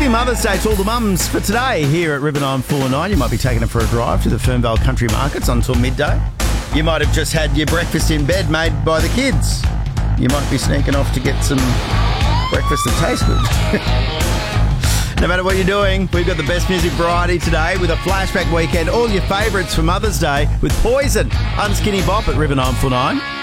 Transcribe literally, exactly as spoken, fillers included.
Happy Mother's Day to all the mums for today here at River nine four nine. You might be taking it for a drive to the Fernvale Country Markets until midday. You might have just had your breakfast in bed made by the kids. You might be sneaking off to get some breakfast that tastes good. No matter what you're doing, we've got the best music variety today with a flashback weekend. All your favourites for Mother's Day with Poison, Unskinny Bop at River nine four nine.